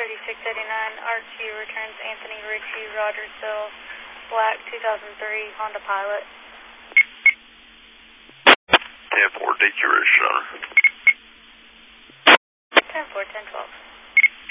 3689, RQ returns Anthony Ritchie, Rogersville, black 2003 Honda Pilot. 10-4, DQ Center. 10-4, 10-12.